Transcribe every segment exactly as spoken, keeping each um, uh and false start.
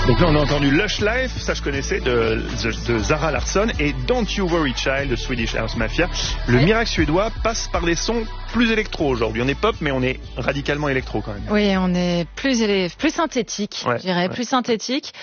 Donc là on a entendu Lush Life, ça je connaissais, de, de, de Zara Larsson, et Don't You Worry Child de Swedish House Mafia. Le ouais. miracle suédois passe par des sons plus électro aujourd'hui. On est pop mais on est radicalement électro quand même. Oui, on est plus plus synthétique, ouais, je dirais, ouais. plus synthétique.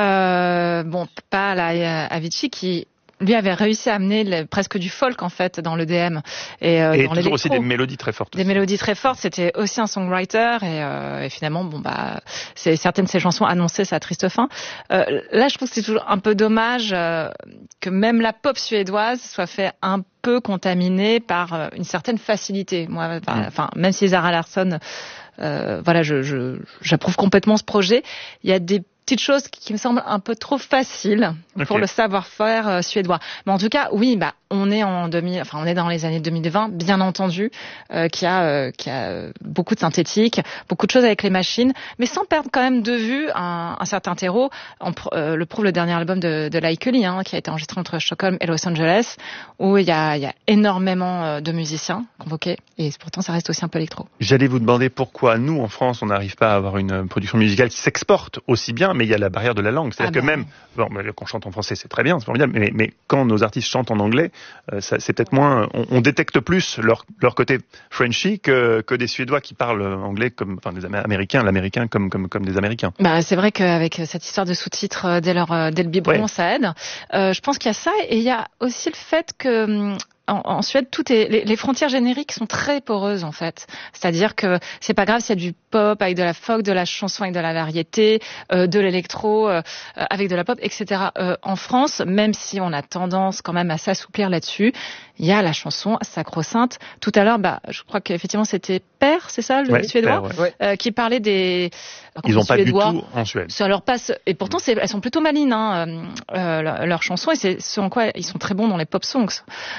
Euh, bon, pas la Avicii qui lui avait réussi à amener le, presque du folk en fait dans l'E D M et, euh, et dans toujours aussi l'électro. des mélodies très fortes. Des aussi. mélodies très fortes. C'était aussi un songwriter et, euh, et finalement bon bah c'est certaines de ses chansons annonçaient sa triste fin. Euh, là, je trouve que c'est toujours un peu dommage euh, que même la pop suédoise soit fait un peu contaminée par euh, une certaine facilité. Moi, enfin mmh. même si Zara Larsson, euh, voilà, je, je j'approuve complètement ce projet. Il y a des petites choses qui me semblent un peu trop faciles okay. pour le savoir-faire euh, suédois. Mais en tout cas, oui, bah on est en deux mille, enfin on est dans les années deux mille vingt, bien entendu, euh, qui a euh, qui a beaucoup de synthétique, beaucoup de choses avec les machines, mais sans perdre quand même de vue un, un certain terreau. On, euh, le prouve le dernier album de, de Laikeli, hein, qui a été enregistré entre Stockholm et Los Angeles, où il y a il y a énormément de musiciens convoqués, et pourtant ça reste aussi un peu électro. J'allais vous demander pourquoi nous en France on n'arrive pas à avoir une production musicale qui s'exporte aussi bien. Mais il y a la barrière de la langue. C'est-à-dire ah ben... que même, bon, quand on chante en français, c'est très bien, c'est formidable, mais, mais quand nos artistes chantent en anglais, euh, ça, c'est peut-être moins, on, on détecte plus leur, leur côté Frenchy que, que des Suédois qui parlent anglais comme, enfin, des Américains, l'américain comme, comme, comme des Américains. Bah, c'est vrai qu'avec cette histoire de sous-titres dès leur, dès le biberon, ouais. ça aide. Euh, je pense qu'il y a ça, et il y a aussi le fait que, En, en Suède, tout est, les, les frontières génériques sont très poreuses en fait. C'est-à-dire que c'est pas grave s'il y a du pop avec de la folk, de la chanson avec de la variété, euh, de l'électro euh, avec de la pop, et cetera. Euh, en France, même si on a tendance quand même à s'assouplir là-dessus, il y a la chanson sacro-sainte. Tout à l'heure, bah, je crois qu'effectivement c'était Per, c'est ça, le ouais, suédois, Per, ouais. euh, qui parlait des. Ils n'ont pas du tout en Suède. Ça leur passe, et pourtant c'est, elles sont plutôt malines, hein, euh, leurs leur chansons, et c'est ce en quoi ils sont très bons dans les pop songs.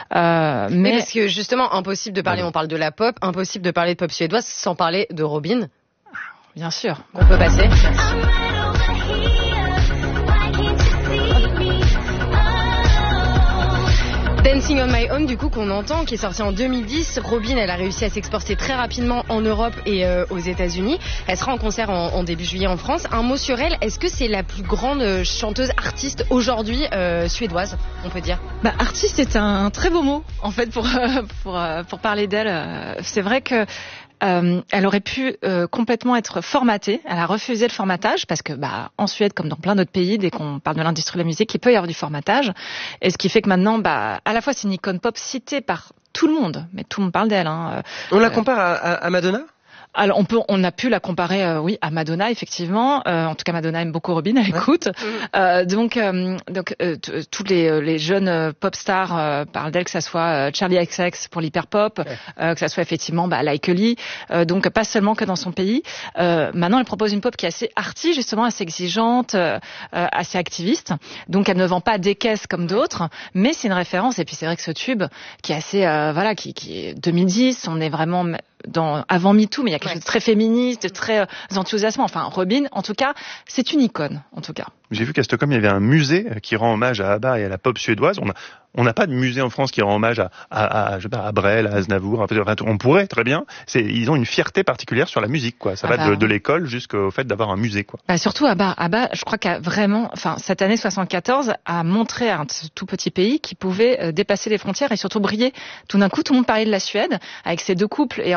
Euh, mais oui, parce que justement, impossible de parler, on parle de la pop, impossible de parler de pop suédoise sans parler de Robyn. Bien sûr. On peut passer. Dancing on My Own, du coup, qu'on entend, qui est sorti en deux mille dix. Robyn, elle a réussi à s'exporter très rapidement en Europe et euh, aux États-Unis. Elle sera en concert en, en début juillet en France. Un mot sur elle, est-ce que c'est la plus grande chanteuse artiste aujourd'hui euh, suédoise, on peut dire? Bah, artiste, c'est un très beau mot, en fait, pour, pour, pour parler d'elle. C'est vrai que Euh, elle aurait pu euh, complètement être formatée. Elle a refusé le formatage parce que, bah, en Suède, comme dans plein d'autres pays, dès qu'on parle de l'industrie de la musique, il peut y avoir du formatage. Et ce qui fait que maintenant, bah, à la fois c'est une icône pop citée par tout le monde, mais tout le monde parle d'elle. Hein. On la compare à, à, à Madonna ? Alors on peut, on a pu la comparer, euh, oui, à Madonna effectivement. Euh, en tout cas, Madonna aime beaucoup Robyn, elle écoute. Ouais. Euh, donc, euh, donc euh, tous les, les jeunes euh, pop stars euh, parlent d'elle, que ça soit euh, Charli X C X pour l'hyperpop, ouais. euh, que ça soit effectivement bah, Laikeli. Euh, donc pas seulement que dans son pays. Euh, maintenant, elle propose une pop qui est assez arty, justement, assez exigeante, euh, assez activiste. Donc elle ne vend pas des caisses comme d'autres, mais c'est une référence. Et puis c'est vrai que ce tube qui est assez, euh, voilà, qui, qui est deux mille dix, on est vraiment dans avant MeToo, mais il y a quelque ouais. chose de très féministe, de très euh, enthousiasmant. Enfin, Robyn, en tout cas, c'est une icône, en tout cas. J'ai vu qu'à Stockholm, il y avait un musée qui rend hommage à ABBA et à la pop suédoise. On a, on n'a pas de musée en France qui rend hommage à, à, à, je sais pas, à Brel, à Aznavour. On pourrait, très bien. C'est, ils ont une fierté particulière sur la musique, quoi. Ça ah va bah, de, de l'école jusqu'au fait d'avoir un musée, quoi. Bah surtout ABBA. ABBA, je crois qu'a vraiment, enfin, cette année soixante-quatorze a montré à un tout petit pays qui pouvait euh, dépasser les frontières et surtout briller. Tout d'un coup, tout le monde parlait de la Suède avec ces deux couples et